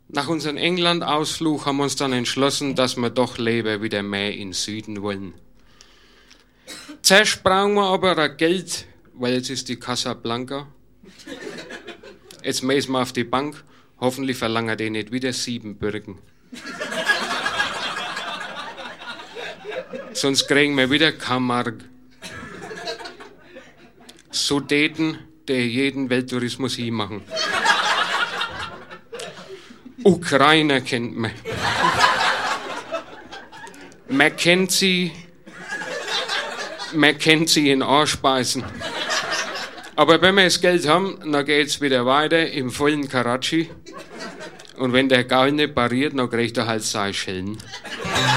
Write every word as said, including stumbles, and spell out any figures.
Nach unserem England-Ausflug haben wir uns dann entschlossen, dass wir doch lieber wieder mehr in den Süden wollen. Zuerst brauchen wir aber ein Geld, weil jetzt ist die Casablanca. Jetzt müssen wir auf die Bank. Hoffentlich verlangen die nicht wieder sieben Bürgen. Sonst kriegen wir wieder keine Mark. Sudeten, die jeden Welttourismus hinmachen. Ukrainer kennt man. Man kennt sie, man kennt sie in Anspeisen. Aber wenn wir das Geld haben, dann geht's wieder weiter im vollen Karachi. Und wenn der Gaul nicht pariert, dann kriegt er halt Seychellen.